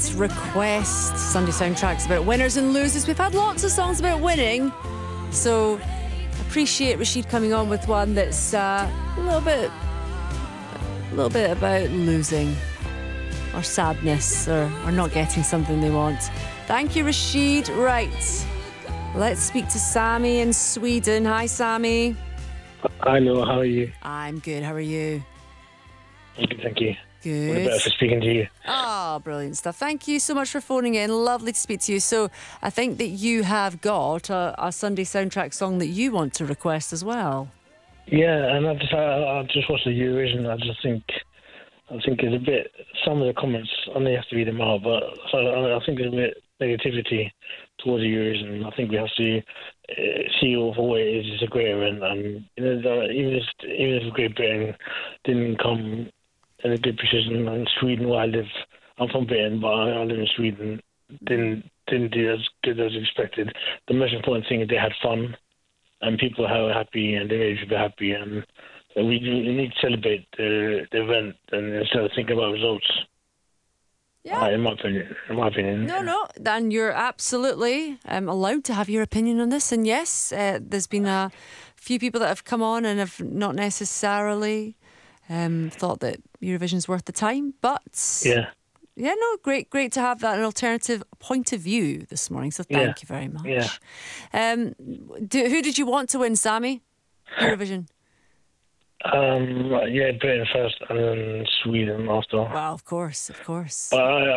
request. Sunday Soundtracks about winners and losers. We've had lots of songs about winning, so appreciate Rashid coming on with one that's a little bit about losing or sadness or not getting something they want. Thank you, Rashid. Right, let's speak to Sammy in Sweden. Hi, Sammy. Hi, Noah. How are you? I'm good. How are you? Thank you. Good. All the best for speaking to you. Oh, brilliant stuff. Thank you so much for phoning in. Lovely to speak to you. So I think that you have got a Sunday soundtrack song that you want to request as well. Yeah, and I just watched the Eurovision. I think it's a bit. Some of the comments, I only have to read them out, but I think there's a bit negativity towards the Eurovision. I think we have to see it for what it is. It's a great event, and even if Great Britain didn't come in a good position, and Sweden, where I live, I'm from Britain, but I live in Sweden, didn't do as good as expected. The most important thing is they had fun, and people were happy, and they made people happy, and we need to celebrate the event and instead of thinking about results. Yeah. In my opinion. No, Dan, you're absolutely allowed to have your opinion on this. And yes, there's been a few people that have come on and have not necessarily thought that Eurovision's worth the time. But yeah, no, great to have that an alternative point of view this morning. So thank you very much. Yeah. Who did you want to win, Sammy? Eurovision. Britain first and then Sweden after. Well, of course. But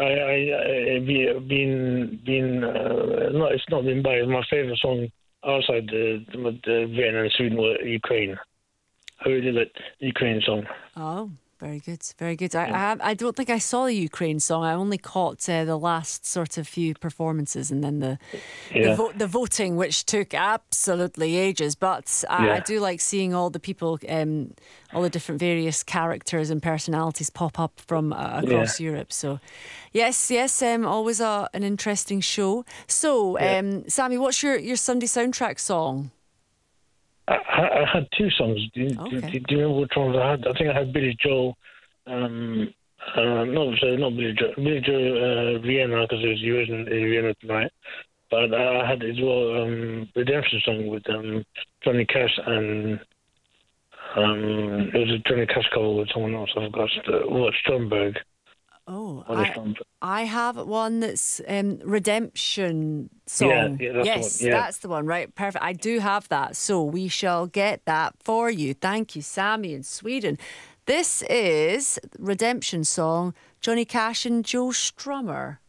it's not been by my favourite song outside the Britain and Sweden were Ukraine. I really like the Ukraine song. Oh, very good, very good. I don't think I saw the Ukraine song. I only caught the last sort of few performances and then the voting, which took absolutely ages. But I do like seeing all the people, all the different various characters and personalities pop up from across Europe. So, yes, always an interesting show. So, Sammy, what's your Sunday soundtrack song? I had two songs. Do you remember which ones I had? I think I had Billy Joel. Not Billy Joel. Billy Joel, Vienna, because it was Eurovision in Vienna tonight. But I had as well Redemption song with Johnny Cash and it was a Johnny Cash cover with someone else. I forgot Stromberg. Oh, I have one that's Redemption song. That's the one, right? Perfect. I do have that, so we shall get that for you. Thank you, Sammy in Sweden. This is Redemption song, Johnny Cash and Joe Strummer.